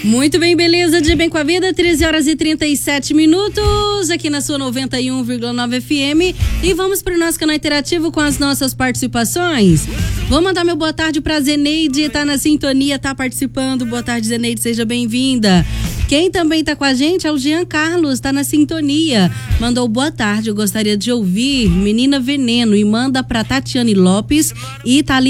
Muito bem, beleza, de bem com a vida, 13 horas e 37 minutos, aqui na sua 91,9 FM. E vamos para o nosso canal interativo com as nossas participações. Vou mandar meu boa tarde para Zeneide, tá na sintonia, tá participando. Boa tarde, Zeneide, seja bem-vinda. Quem também tá com a gente é o Jean Carlos, tá na sintonia. Mandou boa tarde, eu gostaria de ouvir Menina Veneno e manda pra Tatiane Lopes e tá ali